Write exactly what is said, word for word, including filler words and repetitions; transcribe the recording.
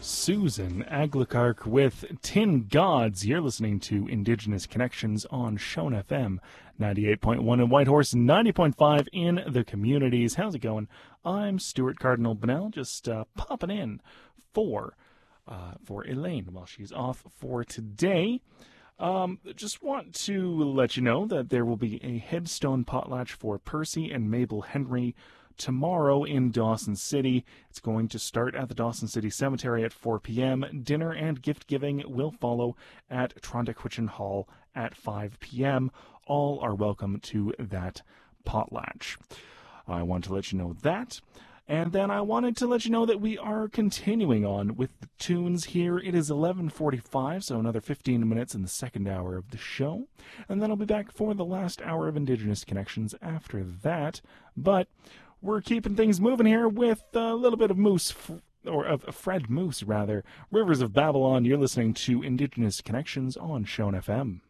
Susan Aglicark with Tin Gods. You're listening to Indigenous Connections on Shone F M, ninety-eight point one in Whitehorse, ninety point five in the communities. How's it going? I'm Stuart Cardinal Bonnell, just uh, popping in for uh, for Elaine while she's off for today. Um, just want to let you know that there will be a headstone potlatch for Percy and Mabel Henry tomorrow in Dawson City. It's going to start at the Dawson City Cemetery at four p.m. Dinner and gift giving will follow at Trondequichin Hall at five p.m. All are welcome to that potlatch. I want to let you know that. And then I wanted to let you know that we are continuing on with the tunes here. It is eleven forty-five, so another fifteen minutes in the second hour of the show. And then I'll be back for the last hour of Indigenous Connections after that. But we're keeping things moving here with a little bit of Moose, or of Fred Moose, rather. Rivers of Babylon, you're listening to Indigenous Connections on Shone F M.